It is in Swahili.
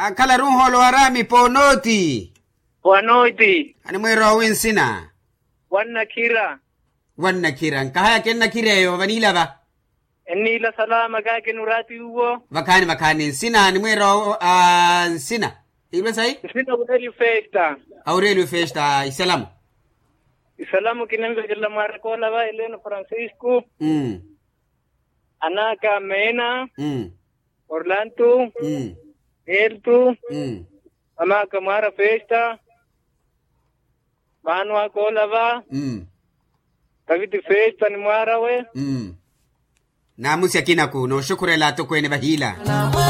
Akala runholo harami ponoti. Ponoti. Ani mwero winsina. Wanna kira. Nkahaya kenna kireyo vanila ba? Enila salama kake nurati uwo. Vakani nsina ani mwero nsina. Ibe sai? Nsina Aurelio Festa. Aurelio Festa, isalamu. Isalamu kinenzo jela marakola ba Eleno Francisco. Anaka Mena. Orlando. Eltu. Amaka Mara Festa. Manua Kola ba. Kaviti Festa ni Mara we. Namusi akina kuno shukure la to kwene bahila.